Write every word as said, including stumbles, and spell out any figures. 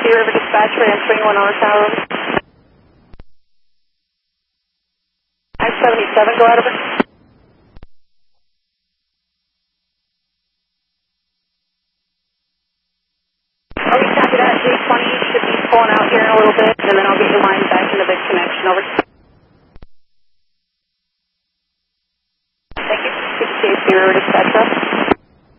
Cherokee River Dispatch for entering one hour tower. I seventy-seven, go out of it. Okay, copy that. J twenty should be pulling out here in a little bit, and then I'll get your line back into the connection. Over.